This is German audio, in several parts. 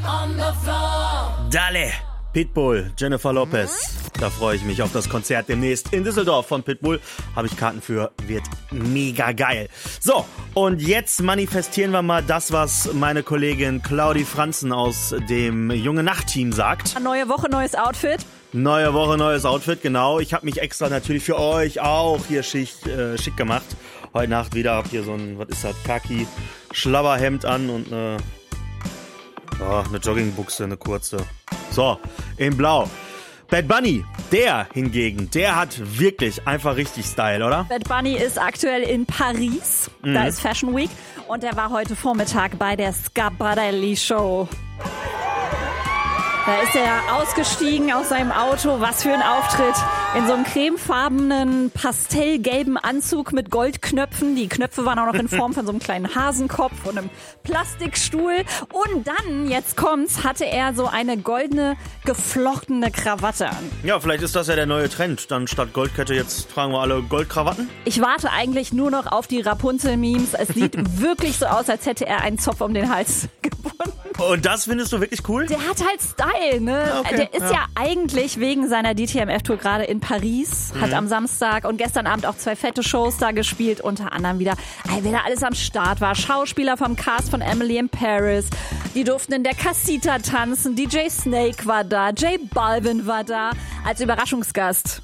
Dale! Pitbull, Jennifer Lopez. Da freue ich mich auf das Konzert demnächst in Düsseldorf von Pitbull. Habe ich Karten für, wird mega geil. So, und jetzt manifestieren wir mal das, was meine Kollegin Claudi Franzen aus dem Junge Nacht-Team sagt. Neue Woche, neues Outfit. Neue Woche, neues Outfit, genau. Ich habe mich extra natürlich für euch auch hier schick gemacht. Heute Nacht wieder habt ihr so ein, was ist das, Khaki-Schlabberhemd an und eine Joggingbuchse, eine kurze. So, in Blau. Bad Bunny, der hingegen, der hat wirklich einfach richtig Style, oder? Bad Bunny ist aktuell in Paris. Da ist Fashion Week. Und er war heute Vormittag bei der Schiaparelli Show. Da ist er ausgestiegen aus seinem Auto. Was für ein Auftritt. In so einem cremefarbenen, pastellgelben Anzug mit Goldknöpfen. Die Knöpfe waren auch noch in Form von so einem kleinen Hasenkopf und einem Plastikstuhl. Und dann, jetzt kommt's, hatte er so eine goldene, geflochtene Krawatte an. Ja, vielleicht ist das ja der neue Trend. Dann statt Goldkette, jetzt tragen wir alle Goldkrawatten. Ich warte eigentlich nur noch auf die Rapunzel-Memes. Es sieht wirklich so aus, als hätte er einen Zopf um den Hals gebunden. Und das findest du wirklich cool? Der hat halt Style, ne? Okay, der ist ja eigentlich wegen seiner DTMF-Tour gerade in Paris, hat am Samstag und gestern Abend auch 2 fette Shows da gespielt, unter anderem wieder, wer da alles am Start war. Schauspieler vom Cast von Emily in Paris, die durften in der Casita tanzen, DJ Snake war da, J Balvin war da, als Überraschungsgast.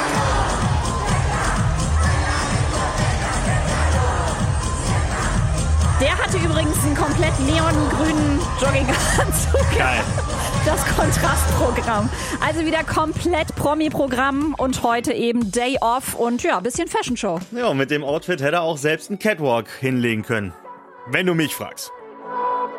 Der hatte übrigens einen komplett neongrünen Jogginganzug. Geil. Das Kontrastprogramm. Also wieder komplett Promi-Programm und heute eben Day Off und ja, ein bisschen Fashion Show. Ja, und mit dem Outfit hätte er auch selbst einen Catwalk hinlegen können. Wenn du mich fragst.